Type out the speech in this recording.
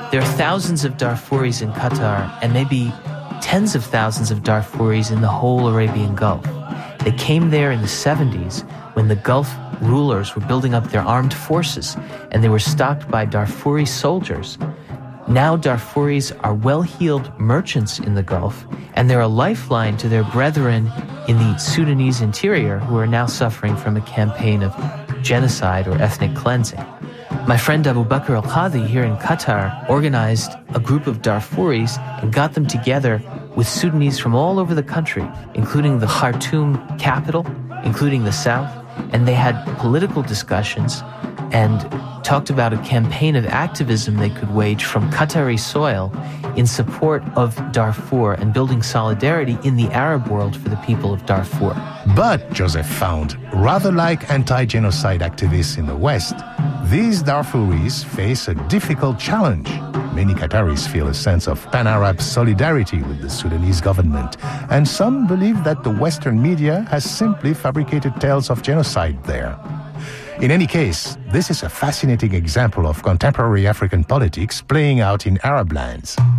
There are thousands of Darfuris in Qatar and maybe tens of thousands of Darfuris in the whole Arabian Gulf. They came there in the 70s when the Gulf rulers were building up their armed forces and they were stocked by Darfuri soldiers. Now Darfuris are well-heeled merchants in the Gulf, and they're a lifeline to their brethren in the Sudanese interior who are now suffering from a campaign of genocide or ethnic cleansing. My friend Abu Bakr al-Qadhi here in Qatar organized a group of Darfuris and got them together with Sudanese from all over the country, including the Khartoum capital, including the south, and they had political discussions and talked about a campaign of activism they could wage from Qatari soil in support of Darfur and building solidarity in the Arab world for the people of Darfur. But, Joseph found, rather like anti-genocide activists in the West, these Darfuris face a difficult challenge. Many Qataris feel a sense of pan-Arab solidarity with the Sudanese government, and some believe that the Western media has simply fabricated tales of genocide there. In any case, this is a fascinating example of contemporary African politics playing out in Arab lands.